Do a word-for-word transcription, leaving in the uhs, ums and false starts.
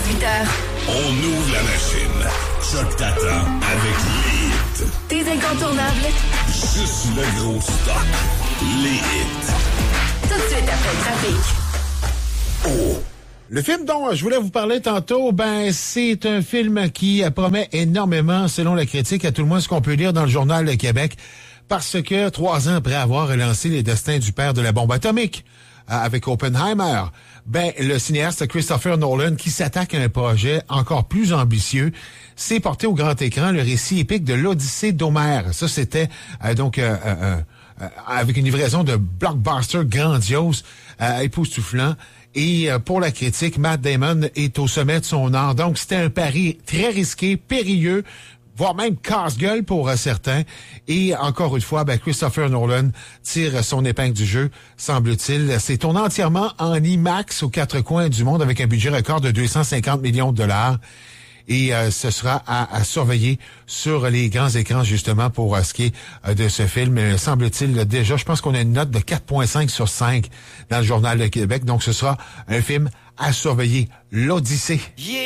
dix-huit heures. On ouvre la machine. Choc t'attend avec les hits. Tes incontournables. Juste le gros stock. Les hits. Tout de suite après le trafic. Oh! Le film dont je voulais vous parler tantôt, ben c'est un film qui promet énormément, selon la critique, à tout le moins ce qu'on peut lire dans le Journal de Québec, parce que trois ans après avoir relancé les destins du père de la bombe atomique, avec Oppenheimer, ben le cinéaste Christopher Nolan, qui s'attaque à un projet encore plus ambitieux, s'est porté au grand écran le récit épique de l'Odyssée d'Homère. Ça, c'était euh, donc euh, euh, euh, avec une livraison de blockbuster grandiose, euh, époustouflant. Et euh, pour la critique, Matt Damon est au sommet de son art. Donc, c'était un pari très risqué, périlleux, voire même casse-gueule pour euh, certains. Et encore une fois, ben, Christopher Nolan tire son épingle du jeu, semble-t-il. C'est tourné entièrement en IMAX aux quatre coins du monde avec un budget record de deux cent cinquante millions de dollars. Et euh, ce sera à, à surveiller sur les grands écrans, justement, pour euh, ce qui est euh, de ce film. Euh, semble-t-il, déjà, je pense qu'on a une note de quatre virgule cinq sur cinq dans le Journal de Québec. Donc, ce sera un film à surveiller. L'Odyssée. Yeah!